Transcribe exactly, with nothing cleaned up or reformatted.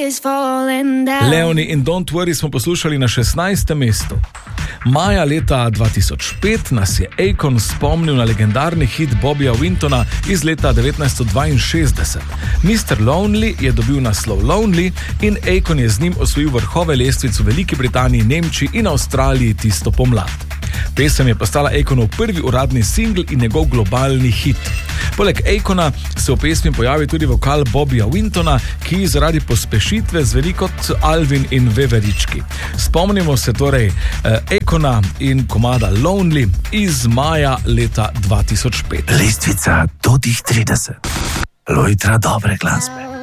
Leoni in Don't Worry smo poslušali na šestnajstem mestu. Maja leta dva tisoč pet nas je Akon spomnil na legendarni hit Bobbyja Wintona iz leta devetnajststo dvainšestdeset. mister Lonely je dobil naslov Lonely in Akon je z njim osvojil vrhove lestvic v Veliki Britaniji, Nemčiji in Avstraliji tisto pomlad. Pesem je postala Akonov prvi uradni singl in njegov globalni hit. Poleg Akona se v pesmi pojavi tudi vokal Bobbyja Wintona, ki zaradi pospešitve zveni kot Alvin in Veverički. Spomnimo se torej eh, Akona in komada Lonely iz maja leta dva tisoč pet. Lestvica do tih trideset. Lojtra dobre glasbe.